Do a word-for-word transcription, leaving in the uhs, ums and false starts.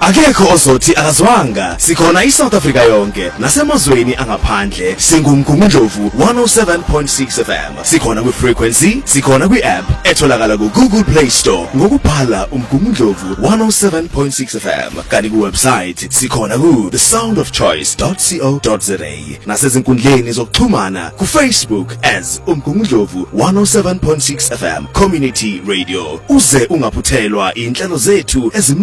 Akekho ozothi akazwanga. Sikhona iSouth Africa yonke nasemazweni angaphandle. Singumgungundlovu one oh seven point six F M. Sikhona kwi frequency, sikhona kwi app etholakala ku Google Play Store ngokubhala umgungundlovu one oh seven point six F M. Kanti ku website sikhona ku the sound of choice dot co dot za. Nasezinkundleni zokuxhumana ku Facebook as umgungundlovu one oh seven point six F M Community Radio. Uze ungaphuthelwa inhlelo zethu ezi